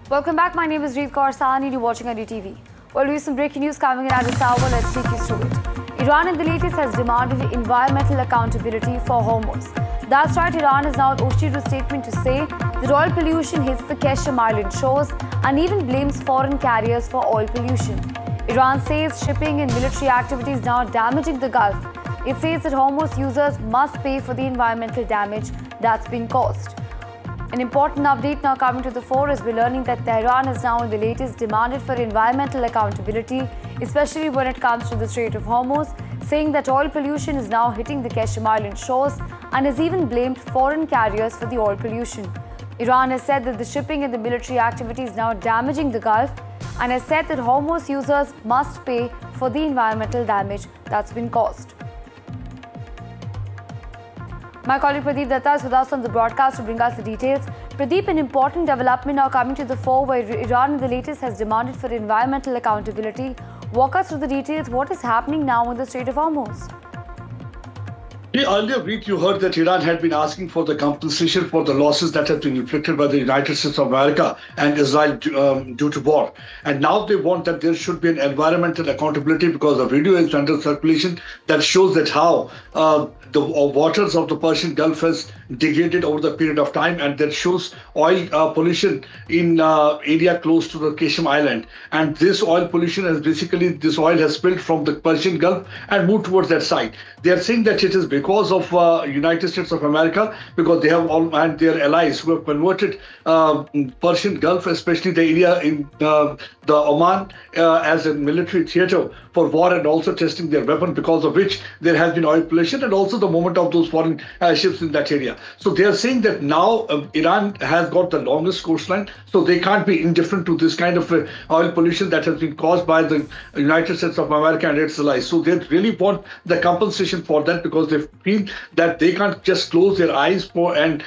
Welcome back. My name is Reet Kaur Sahani. You're watching IDTV. Well, we have some breaking news coming in at this hour. Let's take you through it. Iran in the latest has demanded environmental accountability for Hormuz. That's right, Iran has now issued a statement to say that oil pollution hits the Qeshm Island shores and even blames foreign carriers for oil pollution. Iran says shipping and military activities now damaging the Gulf. It says that Hormuz users must pay for the environmental damage that's been caused. An important update now coming to the fore as we're learning that Tehran has now in the latest demanded for environmental accountability, especially when it comes to the Strait of Hormuz, saying that oil pollution is now hitting the Qeshm Island shores and has even blamed foreign carriers for the oil pollution. Iran has said that the shipping and the military activity is now damaging the Gulf and has said that Hormuz users must pay for the environmental damage that's been caused. My colleague Pradeep Datta is with us on the broadcast to bring us the details. Pradeep, an important development now coming to the fore where Iran in the latest has demanded for environmental accountability. Walk us through the details. What is happening now in the Strait of Hormuz? Earlier week, you heard that Iran had been asking for the compensation for the losses that have been inflicted by the United States of America and Israel due to war. And now they want that there should be an environmental accountability because a video is under circulation that shows that how the waters of the Persian Gulf has degraded over the period of time, and that shows oil pollution in area close to the Qeshm Island. And this oil pollution has this oil has spilled from the Persian Gulf and moved towards that side. They are saying that it is because of United States of America, because they have all and their allies who have converted Persian Gulf, especially the area in the Oman, as a military theater for war and also testing their weapon, because of which there has been oil pollution and also the movement of those foreign ships in that area. So they are saying that now Iran has got the longest coastline, so they can't be indifferent to this kind of oil pollution that has been caused by the United States of America and its allies. So they really want the compensation for that because they feel that they can't just close their eyes for and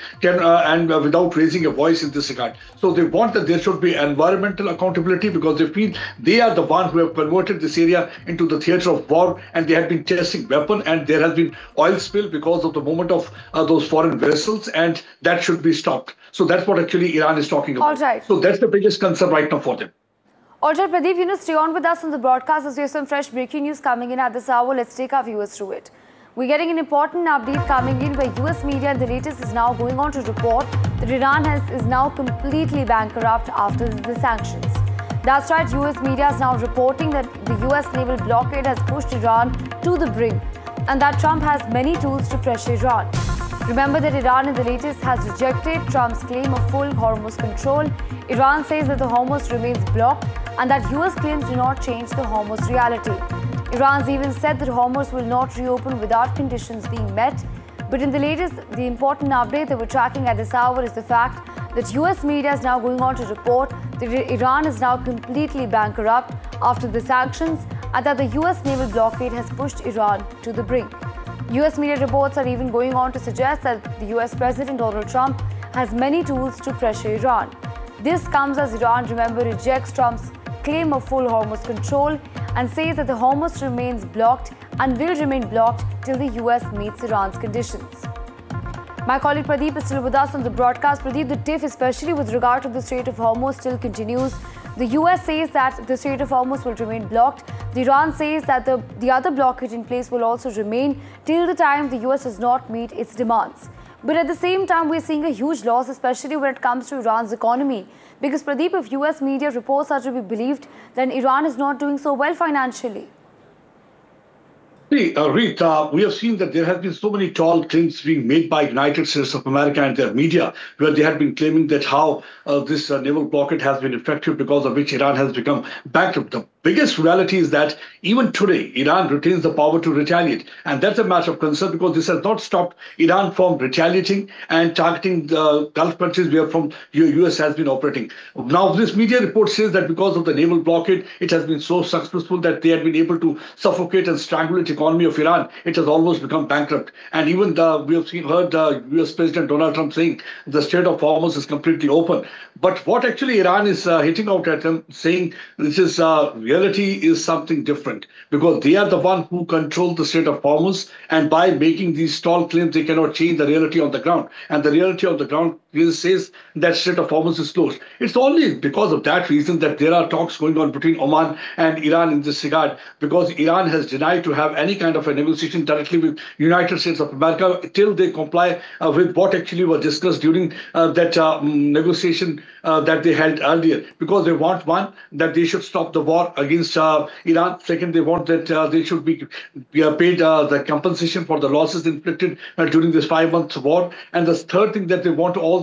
without raising a voice in this regard. So they want that there should be environmental accountability because they feel they are the one who have converted this area into the theater of war, and they have been testing weapon, and there has been oil spill because of the movement of those foreign vessels, and that should be stopped. So that's what actually Iran is talking about. All right. So that's the biggest concern right now for them. All right, Pradeep, stay on with us on the broadcast as we have some fresh breaking news coming in at this hour. Let's take our viewers through it. We're getting an important update coming in where US media and the latest is now going on to report that Iran is now completely bankrupt after the sanctions. That's right, US media is now reporting that the US naval blockade has pushed Iran to the brink and that Trump has many tools to pressure Iran. Remember that Iran in the latest has rejected Trump's claim of full Hormuz control. Iran says that the Hormuz remains blocked and that US claims do not change the Hormuz reality. Iran's even said that Hormuz will not reopen without conditions being met. But in the latest, the important update that we're tracking at this hour is the fact that US media is now going on to report that Iran is now completely bankrupt after the sanctions and that the US naval blockade has pushed Iran to the brink. US media reports are even going on to suggest that the US President Donald Trump has many tools to pressure Iran. This comes as Iran, remember, rejects Trump's claim of full Hormuz control and says that the Hormuz remains blocked and will remain blocked till the US meets Iran's conditions. My colleague Pradeep is still with us on the broadcast. Pradeep, the tiff, especially with regard to the Strait of Hormuz, still continues. The US says that the Strait of Hormuz will remain blocked. The Iran says that the other blockage in place will also remain till the time the US does not meet its demands. But at the same time, we're seeing a huge loss, especially when it comes to Iran's economy. Because, Pradeep, if US media reports are to be believed, then Iran is not doing so well financially. See, Reet, we have seen that there have been so many tall claims being made by United States of America and their media, where they have been claiming that how this naval blockade has been effective because of which Iran has become bankrupt. The biggest reality is that even today, Iran retains the power to retaliate. And that's a matter of concern because this has not stopped Iran from retaliating and targeting the Gulf countries where from US has been operating. Now, this media report says that because of the naval blockade, it has been so successful that they have been able to suffocate and strangle the economy of Iran. It has almost become bankrupt. And even we have heard the US President Donald Trump saying the Strait of Hormuz is completely open. But what actually Iran is hitting out at them, saying this is really reality is something different because they are the one who control the Strait of Hormuz, and by making these tall claims, they cannot change the reality on the ground. And the reality on the ground says that Strait of Hormuz is closed. It's only because of that reason that there are talks going on between Oman and Iran in this regard, because Iran has denied to have any kind of a negotiation directly with United States of America till they comply with what actually was discussed during that negotiation that they held earlier. Because they want, one, that they should stop the war against Iran. Second, they want that they should be paid the compensation for the losses inflicted during this 5 months war. And the third thing that they want all